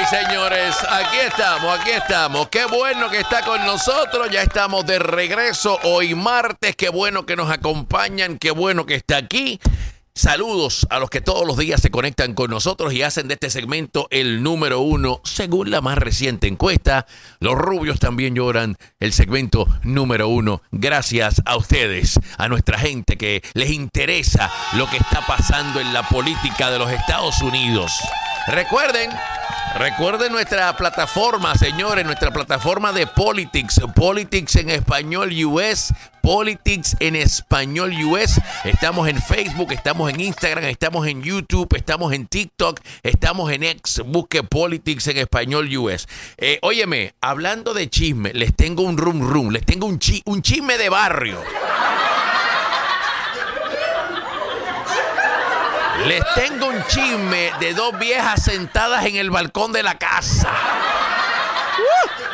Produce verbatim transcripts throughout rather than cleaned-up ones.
y señores, aquí estamos, aquí estamos. Qué bueno que está con nosotros. Ya estamos de regreso hoy martes. Qué bueno que nos acompañan. Qué bueno que está aquí. Saludos a los que todos los días se conectan con nosotros y hacen de este segmento el número uno. Según la más reciente encuesta, los rubios también lloran, el segmento número uno. Gracias a ustedes, a nuestra gente que les interesa lo que está pasando en la política de los Estados Unidos. Recuerden, recuerden nuestra plataforma, señores, nuestra plataforma de Politics, Politics en español U S, Politics en español U S. Estamos en Facebook, estamos en Instagram, estamos en YouTube, estamos en TikTok, estamos en X. Busque Politics en español U S. Eh, óyeme, hablando de chisme, les tengo un rum rum, les tengo un, chi, un chisme de barrio. Les tengo un chisme de dos viejas sentadas en el balcón de la casa. ¡Uh!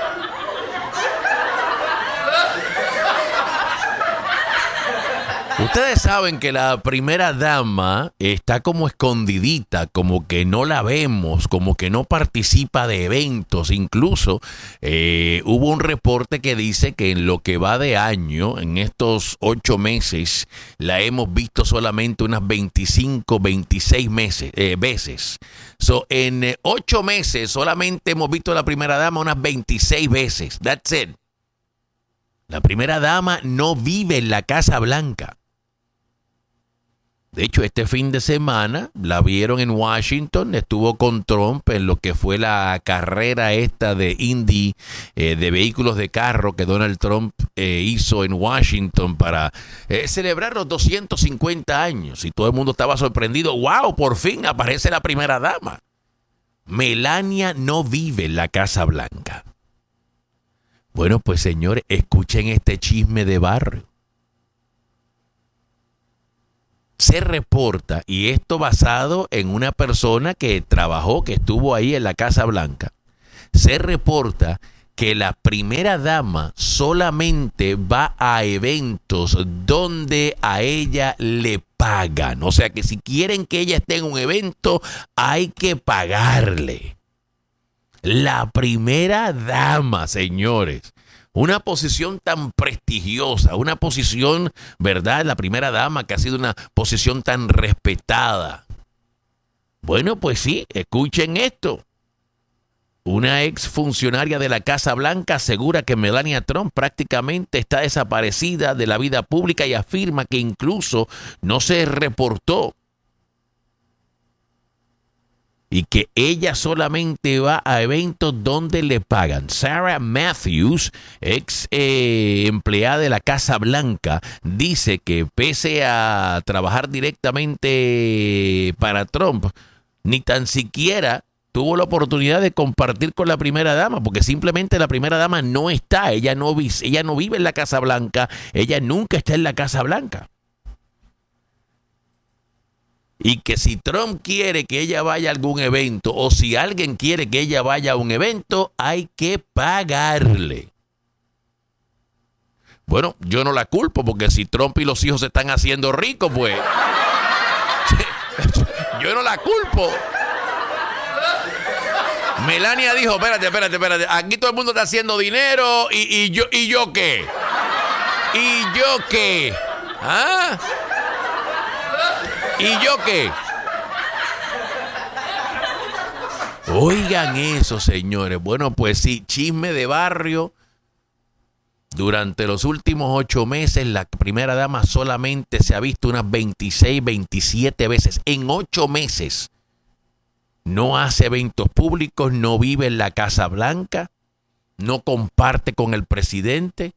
Ustedes saben que la primera dama está como escondidita, como que no la vemos, como que no participa de eventos. Incluso eh, hubo un reporte que dice que en lo que va de año, en estos ocho meses, la hemos visto solamente unas veinticinco, veintiséis meses, eh, veces. So, en eh, ocho meses solamente hemos visto a la primera dama unas veintiséis veces. That's it. La primera dama no vive en la Casa Blanca. De hecho, este fin de semana la vieron en Washington, estuvo con Trump en lo que fue la carrera esta de Indy, eh, de vehículos de carro que Donald Trump eh, hizo en Washington para eh, celebrar los doscientos cincuenta años. Y todo el mundo estaba sorprendido. ¡Wow! Por fin aparece la primera dama. Melania no vive en la Casa Blanca. Bueno, pues señores, escuchen este chisme de barrio. Se reporta, y esto basado en una persona que trabajó, que estuvo ahí en la Casa Blanca, se reporta que la primera dama solamente va a eventos donde a ella le pagan. O sea que si quieren que ella esté en un evento, hay que pagarle. La primera dama, señores. Una posición tan prestigiosa, una posición, ¿verdad? La primera dama que ha sido una posición tan respetada. Bueno, pues sí, escuchen esto. Una ex funcionaria de la Casa Blanca asegura que Melania Trump prácticamente está desaparecida de la vida pública y afirma que incluso no se reportó y que ella solamente va a eventos donde le pagan. Sarah Matthews, ex eh, empleada de la Casa Blanca, dice que pese a trabajar directamente para Trump, ni tan siquiera tuvo la oportunidad de compartir con la primera dama, porque simplemente la primera dama no está, ella no, ella no vive en la Casa Blanca, ella nunca está en la Casa Blanca. Y que si Trump quiere que ella vaya a algún evento o si alguien quiere que ella vaya a un evento, hay que pagarle. Bueno, yo no la culpo porque si Trump y los hijos se están haciendo ricos, pues yo no la culpo. Melania dijo, espérate, espérate, espérate, aquí todo el mundo está haciendo dinero y, y yo, ¿y yo qué? ¿Y yo qué? ¿Ah? ¿Y yo qué? Oigan eso, señores. Bueno, pues sí, chisme de barrio. Durante los últimos ocho meses, la primera dama solamente se ha visto unas veintiséis, veintisiete veces. En ocho meses. No hace eventos públicos, no vive en la Casa Blanca, no comparte con el presidente.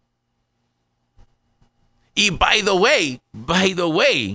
Y by the way, by the way,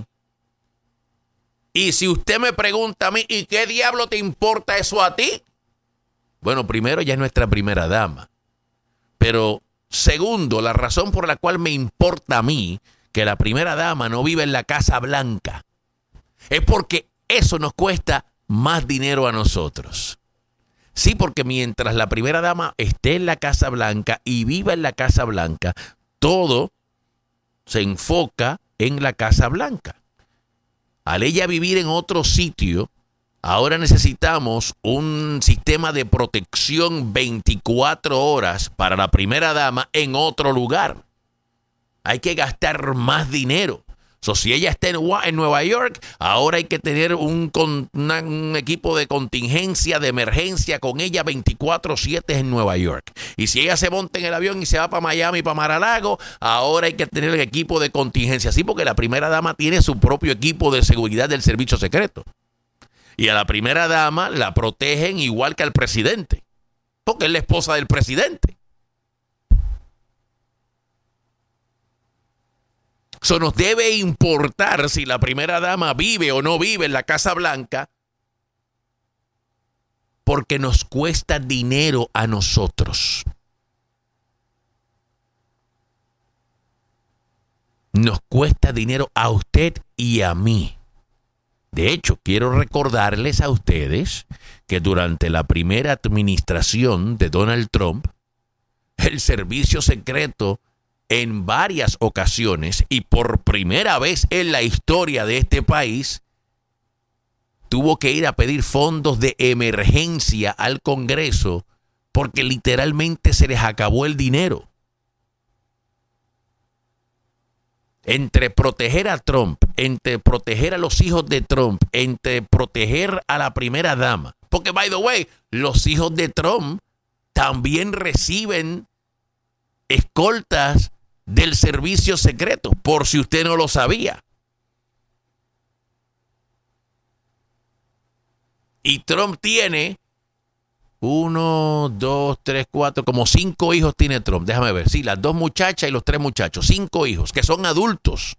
y si usted me pregunta a mí, ¿y qué diablo te importa eso a ti? Bueno, primero, ella es nuestra primera dama. Pero segundo, la razón por la cual me importa a mí que la primera dama no vive en la Casa Blanca es porque eso nos cuesta más dinero a nosotros. Sí, porque mientras la primera dama esté en la Casa Blanca y viva en la Casa Blanca, todo se enfoca en la Casa Blanca. Al ella vivir en otro sitio, Ahora necesitamos un sistema de protección veinticuatro horas para la primera dama en otro lugar. Hay que gastar más dinero. So, si ella está en, en Nueva York, ahora hay que tener un, con, una, un equipo de contingencia, de emergencia con ella veinticuatro siete en Nueva York. Y si ella se monta en el avión y se va para Miami, para Mar-a-Lago, ahora hay que tener el equipo de contingencia. Sí, porque la primera dama tiene su propio equipo de seguridad del servicio secreto. Y a la primera dama la protegen igual que al presidente, porque es la esposa del presidente. Eso nos debe importar si la primera dama vive o no vive en la Casa Blanca, porque nos cuesta dinero a nosotros. Nos cuesta dinero a usted y a mí. De hecho, quiero recordarles a ustedes que durante la primera administración de Donald Trump, el servicio secreto en varias ocasiones y por primera vez en la historia de este país, tuvo que ir a pedir fondos de emergencia al Congreso porque literalmente se les acabó el dinero. Entre proteger a Trump, entre proteger a los hijos de Trump, entre proteger a la primera dama. Porque, by the way, los hijos de Trump también reciben escoltas del servicio secreto, por si usted no lo sabía. Y Trump tiene uno, dos, tres, cuatro, como cinco hijos tiene Trump. Déjame ver. Sí, las dos muchachas y los tres muchachos. Cinco hijos que son adultos.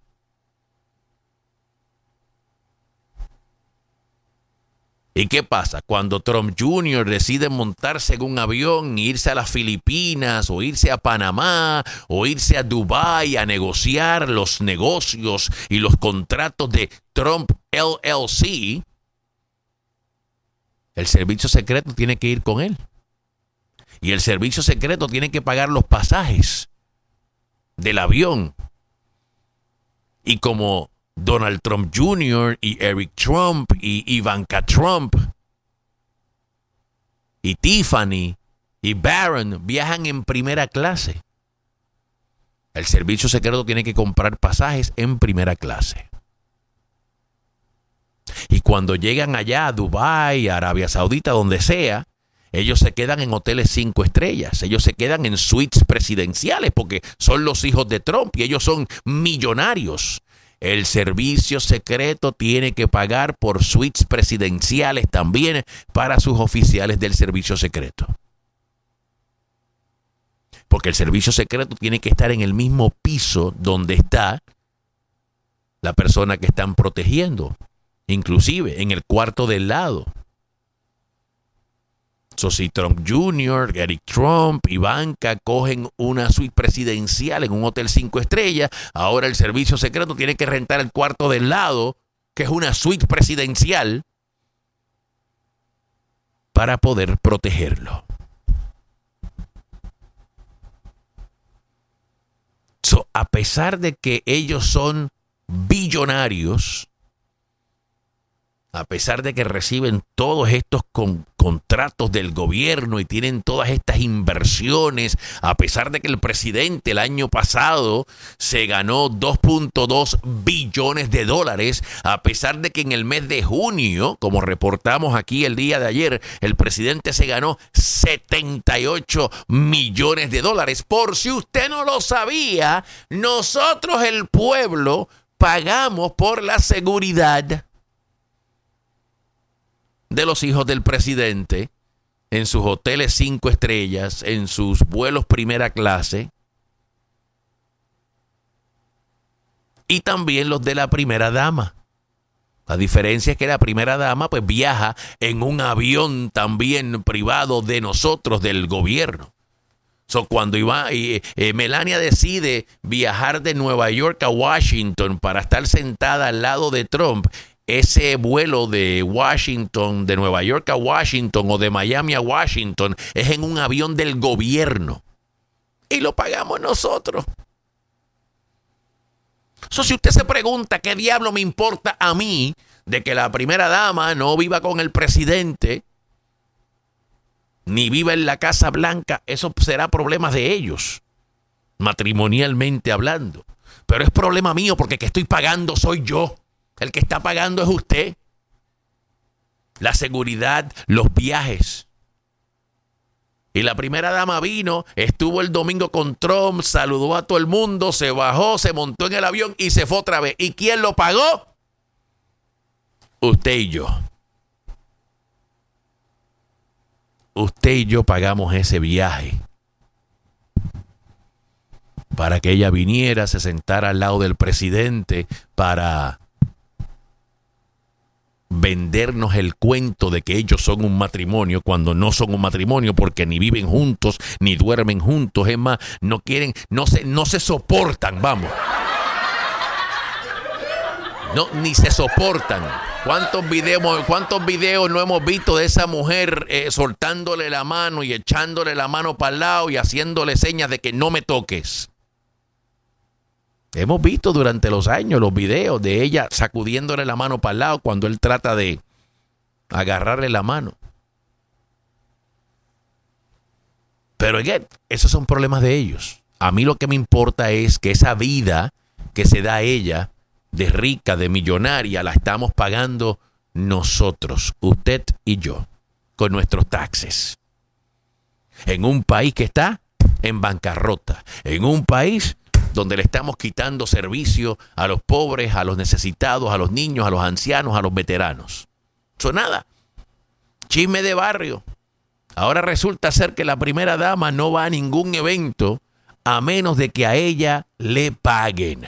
¿Y qué pasa? Cuando Trump junior decide montarse en un avión e irse a las Filipinas o irse a Panamá o irse a Dubái a negociar los negocios y los contratos de Trump L L C, el servicio secreto tiene que ir con él. Y el servicio secreto tiene que pagar los pasajes del avión. Y como Donald Trump junior y Eric Trump y Ivanka Trump y Tiffany y Barron viajan en primera clase, el servicio secreto tiene que comprar pasajes en primera clase. Y cuando llegan allá a Dubái, a Arabia Saudita, donde sea, ellos se quedan en hoteles cinco estrellas. Ellos se quedan en suites presidenciales porque son los hijos de Trump y ellos son millonarios. El servicio secreto tiene que pagar por suites presidenciales también para sus oficiales del servicio secreto. Porque el servicio secreto tiene que estar en el mismo piso donde está la persona que están protegiendo. Inclusive en el cuarto del lado. So, si Trump junior, Eric Trump, Ivanka cogen una suite presidencial en un hotel cinco estrellas, ahora el servicio secreto tiene que rentar el cuarto del lado, que es una suite presidencial, para poder protegerlo. So, a pesar de que ellos son billonarios, a pesar de que reciben todos estos con, contratos del gobierno y tienen todas estas inversiones, a pesar de que el presidente el año pasado se ganó dos punto dos billones de dólares, a pesar de que en el mes de junio, como reportamos aquí el día de ayer, el presidente se ganó setenta y ocho millones de dólares. Por si usted no lo sabía, nosotros el pueblo pagamos por la seguridad de los hijos del presidente en sus hoteles cinco estrellas, en sus vuelos primera clase y también los de la primera dama. La diferencia es que la primera dama pues viaja en un avión también privado de nosotros, del gobierno. So, cuando iba, eh, eh, Melania decide viajar de Nueva York a Washington para estar sentada al lado de Trump, ese vuelo de Washington, de Nueva York a Washington o de Miami a Washington es en un avión del gobierno y lo pagamos nosotros. So, si usted se pregunta qué diablo me importa a mí de que la primera dama no viva con el presidente, ni viva en la Casa Blanca, eso será problema de ellos, matrimonialmente hablando. Pero es problema mío porque el que estoy pagando soy yo. El que está pagando es usted. La seguridad, los viajes. Y la primera dama vino, estuvo el domingo con Trump, saludó a todo el mundo, se bajó, se montó en el avión y se fue otra vez. ¿Y quién lo pagó? Usted y yo. Usted y yo pagamos ese viaje para que ella viniera, se sentara al lado del presidente para vendernos el cuento de que ellos son un matrimonio cuando no son un matrimonio, porque ni viven juntos, ni duermen juntos. Es más, no quieren, no se, no se soportan, vamos. No, ni se soportan. ¿Cuántos videos, cuántos videos no hemos visto de esa mujer eh, soltándole la mano y echándole la mano para el lado y haciéndole señas de que no me toques? Hemos visto durante los años los videos de ella sacudiéndole la mano para el lado cuando él trata de agarrarle la mano. Pero again, esos son problemas de ellos. A mí lo que me importa es que esa vida que se da a ella, de rica, de millonaria, la estamos pagando nosotros, usted y yo, con nuestros taxes. En un país que está en bancarrota, en un país donde le estamos quitando servicio a los pobres, a los necesitados, a los niños, a los ancianos, a los veteranos. Eso nada. Chisme de barrio. Ahora resulta ser que la primera dama no va a ningún evento a menos de que a ella le paguen.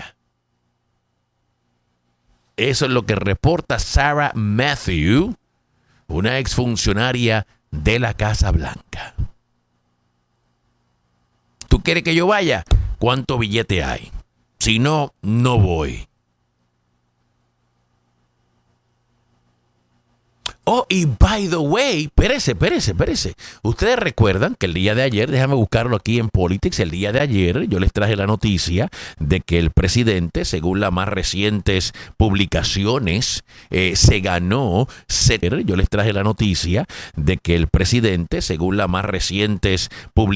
Eso es lo que reporta Sarah Matthew, una exfuncionaria de la Casa Blanca. ¿Tú quieres que yo vaya? ¿Cuánto billete hay? Si no, no voy. Oh, y by the way, espérese, espérese, espérese. Ustedes recuerdan que el día de ayer, déjame buscarlo aquí en Politics, el día de ayer yo les traje la noticia de que el presidente, según las más recientes publicaciones, eh, se ganó, se, yo les traje la noticia de que el presidente, según las más recientes publicaciones,